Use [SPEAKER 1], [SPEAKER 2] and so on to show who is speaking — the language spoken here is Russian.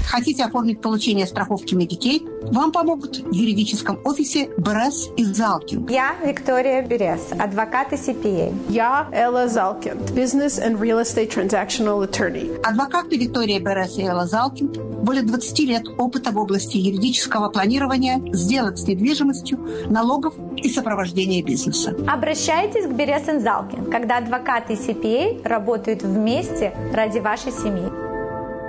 [SPEAKER 1] Хотите оформить получение страховки Medicaid? Вам помогут в юридическом офисе Берес и Залкин.
[SPEAKER 2] Я Виктория Берес, адвокат и CPA.
[SPEAKER 3] Я Элла Залкин, Business and Real Estate Transactional Attorney.
[SPEAKER 1] Адвокаты Виктория Берес и Элла Залкин, более 20 лет опыта в области юридического планирования, сделок с недвижимостью, налогов и сопровождения бизнеса.
[SPEAKER 2] Обращайтесь к Берес и Залкин, когда адвокаты и CPA работают вместе ради вашей семьи.